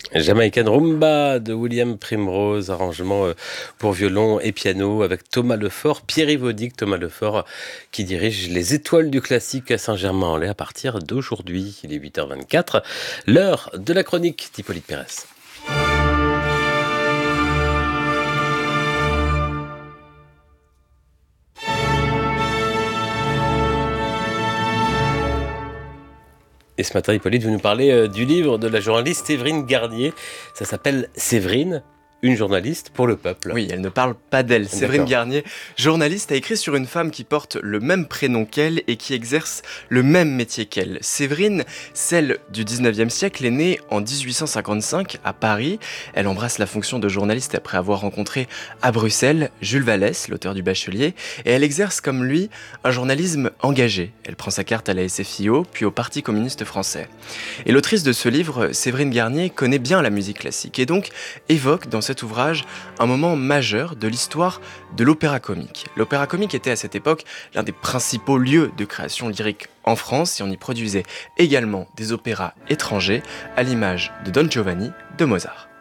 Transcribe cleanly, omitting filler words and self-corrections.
Jamaican Rumba de William Primrose, arrangement pour violon et piano avec Thomas Lefort, Pierre Yvaudic, Thomas Lefort qui dirige les Étoiles du Classique à Saint-Germain-en-Laye à partir d'aujourd'hui. Il est 8h24, l'heure de la chronique d'Hippolyte Pérez. Et ce matin, Hippolyte, vous nous parlez du livre de la journaliste Séverine Garnier. Ça s'appelle Séverine, une journaliste pour le peuple. Oui, elle ne parle pas d'elle. Séverine Garnier, journaliste, a écrit sur une femme qui porte le même prénom qu'elle et qui exerce le même métier qu'elle. Séverine, celle du 19e siècle, est née en 1855 à Paris. Elle embrasse la fonction de journaliste après avoir rencontré à Bruxelles Jules Vallès, l'auteur du Bachelier, et elle exerce comme lui un journalisme engagé. Elle prend sa carte à la SFIO, puis au Parti communiste français. Et l'autrice de ce livre, Séverine Garnier, connaît bien la musique classique et donc évoque dans cet ouvrage un moment majeur de l'histoire de l'opéra comique. L'opéra comique était à cette époque l'un des principaux lieux de création lyrique en France et on y produisait également des opéras étrangers à l'image de Don Giovanni de Mozart.